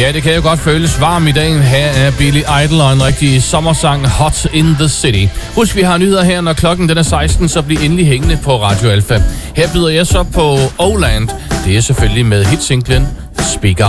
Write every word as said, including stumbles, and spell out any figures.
Ja, det kan jo godt føles varm i dag. Her er Billy Idol og en rigtig sommersang, Hot in the City. Husk, vi har nyheder her, når klokken den er seksten, så bliv endelig hængende på Radio Alfa. Her byder jeg så på Oland. Det er selvfølgelig med hitsinglen Speak Out.